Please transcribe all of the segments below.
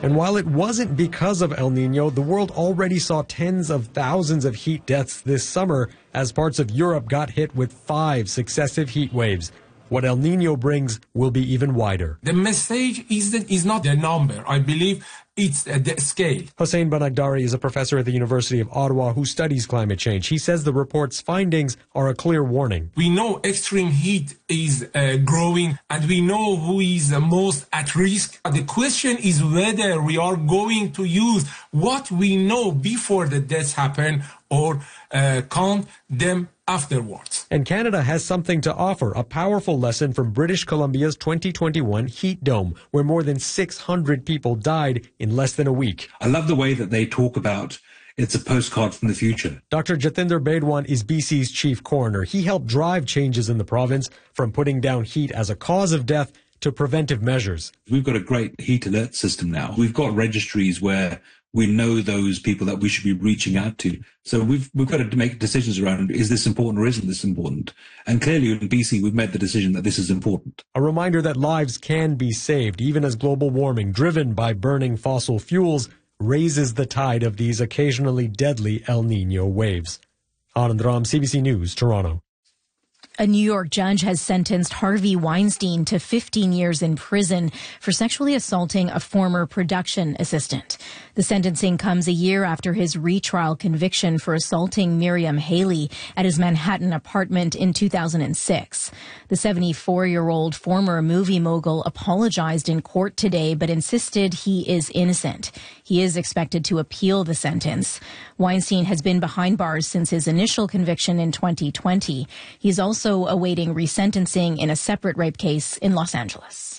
And while it wasn't because of El Nino, the world already saw tens of thousands of heat deaths this summer as parts of Europe got hit with 5 successive heat waves. What El Nino brings will be even wider. The message is not the number. I believe it's the scale. Hossein Banagdari is a professor at the University of Ottawa who studies climate change. He says the report's findings are a clear warning. We know extreme heat is growing, and we know who is the most at risk. The question is whether we are going to use what we know before the deaths happen or count them afterwards. And Canada has something to offer, a powerful lesson from British Columbia's 2021 heat dome, where more than 600 people died in less than a week. I love the way that they talk about it's a postcard from the future. Dr. Jatinder Bedwan is BC's chief coroner. He helped drive changes in the province from putting down heat as a cause of death to preventive measures. We've got a great heat alert system now. We've got registries where we know those people that we should be reaching out to. So we've got to make decisions around, is this important or isn't this important? And clearly in BC, we've made the decision that this is important. A reminder that lives can be saved, even as global warming, driven by burning fossil fuels, raises the tide of these occasionally deadly El Nino waves. Anand Ram, CBC News, Toronto. A New York judge has sentenced Harvey Weinstein to 15 years in prison for sexually assaulting a former production assistant. The sentencing comes a year after his retrial conviction for assaulting Miriam Haley at his Manhattan apartment in 2006. The 74-year-old former movie mogul apologized in court today, but insisted he is innocent. He is expected to appeal the sentence. Weinstein has been behind bars since his initial conviction in 2020. He's also awaiting resentencing in a separate rape case in Los Angeles.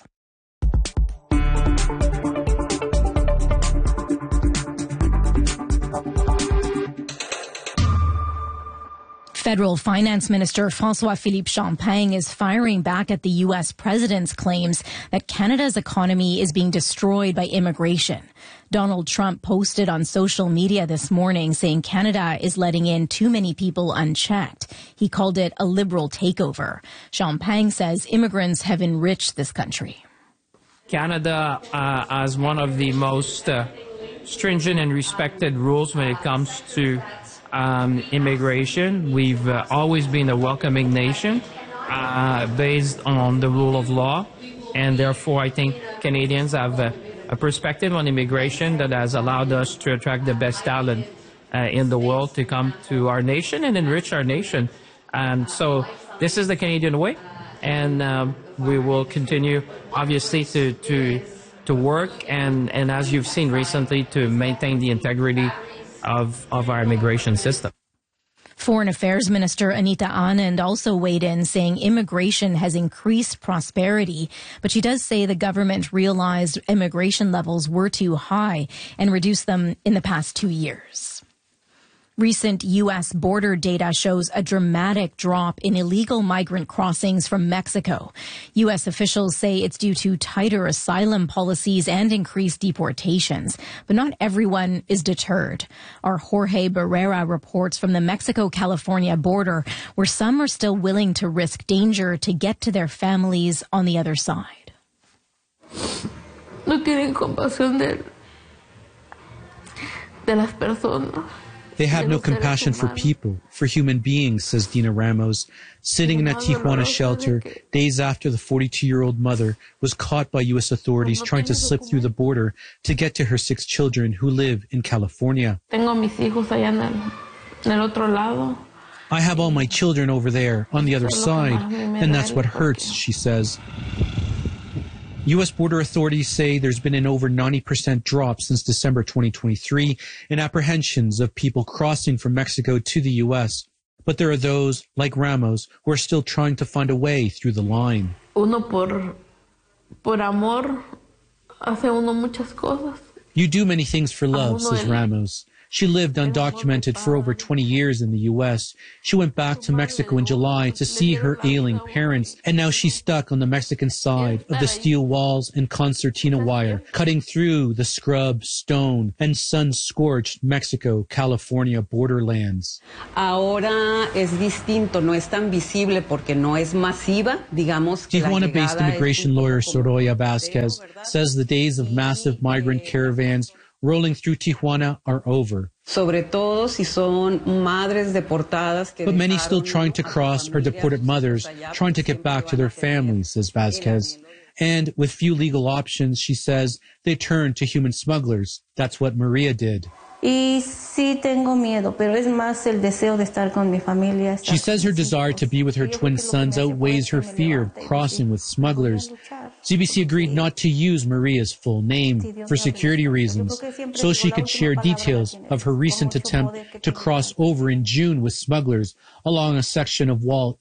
Federal Finance Minister François-Philippe Champagne is firing back at the U.S. president's claims that Canada's economy is being destroyed by immigration. Donald Trump posted on social media this morning saying Canada is letting in too many people unchecked. He called it a liberal takeover. Champagne says immigrants have enriched this country. Canada has one of the most stringent and respected rules when it comes to immigration. We've always been a welcoming nation based on the rule of law, and therefore I think Canadians have a perspective on immigration that has allowed us to attract the best talent in the world to come to our nation and enrich our nation. So this is the Canadian way, and we will continue obviously to work and as you've seen recently, to maintain the integrity of our immigration system. Foreign Affairs Minister Anita Anand also weighed in, saying immigration has increased prosperity, but she does say the government realized immigration levels were too high and reduced them in the past 2 years. Recent U.S. border data shows a dramatic drop in illegal migrant crossings from Mexico. U.S. officials say it's due to tighter asylum policies and increased deportations, but not everyone is deterred. Our Jorge Barrera reports from the Mexico-California border, where some are still willing to risk danger to get to their families on the other side. No tienen compasión de las personas. They have no compassion for people, for human beings, says Dina Ramos, sitting in a Tijuana shelter days after the 42-year-old mother was caught by U.S. authorities trying to slip through the border to get to her 6 children who live in California. I have all my children over there, on the other side, and that's what hurts, she says. U.S. border authorities say there's been an over 90% drop since December 2023 in apprehensions of people crossing from Mexico to the U.S. But there are those, like Ramos, who are still trying to find a way through the line. Por amor, hace uno muchas cosas. You do many things for love, says Ramos. She lived undocumented for over 20 years in the U.S. She went back to Mexico in July to see her ailing parents, and now she's stuck on the Mexican side of the steel walls and concertina wire, cutting through the scrub, stone, and sun-scorched Mexico-California borderlands. Ahora es distinto, no es tan visible porque no es masiva, digamos. Tijuana-based immigration lawyer Soraya Vasquez says the days of massive migrant caravans rolling through Tijuana are over. But many still trying to cross are deported mothers trying to get back to their families, says Vasquez. And with few legal options, she says, they turn to human smugglers. That's what Maria did. She says her desire to be with her twin sons outweighs her fear of crossing with smugglers. CBC agreed not to use Maria's full name for security reasons, so she could share details of her recent attempt to cross over in June with smugglers along a section of wall